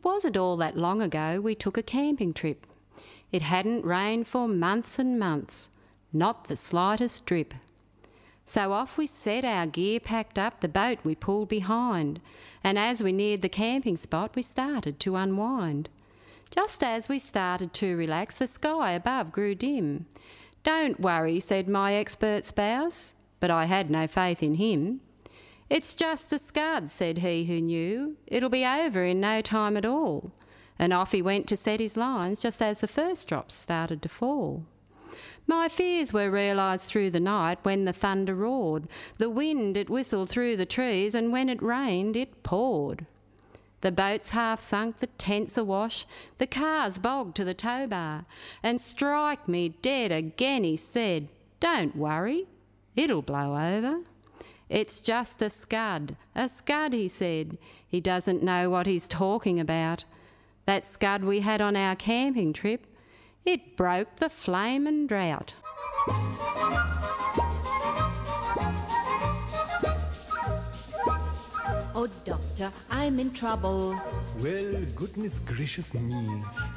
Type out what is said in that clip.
wasn't all that long ago we took a camping trip. It hadn't rained for months and months, not the slightest drip. So off we set, our gear packed up, the boat we pulled behind, and as we neared the camping spot we started to unwind. Just as we started to relax, the sky above grew dim. "Don't worry," said my expert spouse, but I had no faith in him. "It's just a scud," said he who knew. "It'll be over in no time at all." And off he went to set his lines just as the first drops started to fall. My fears were realised through the night when the thunder roared. The wind, it whistled through the trees, and when it rained, it poured. The boat's half sunk, the tent's awash, the car's bogged to the tow bar. And strike me dead again, he said, "Don't worry, it'll blow over." "It's just a scud, he said. He doesn't know what he's talking about. That scud we had on our camping trip, it broke the flamin' drought. "Oh, doctor, I'm in trouble." Well, goodness gracious me.